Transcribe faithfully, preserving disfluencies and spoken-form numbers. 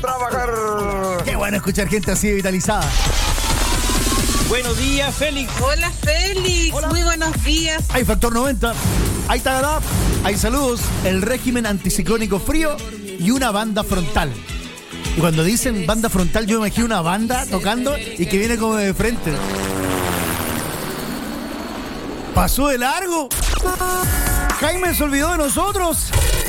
Trabajar. Qué bueno escuchar gente así vitalizada. Buenos días, Félix. Hola, Félix. Hola. Muy buenos días. Hay Factor noventa, hay Tagadá, hay saludos, el régimen anticiclónico frío y una banda frontal. Y cuando dicen banda frontal, yo me imagino una banda tocando y que viene como de frente. Pasó de largo. Jaime se olvidó de nosotros.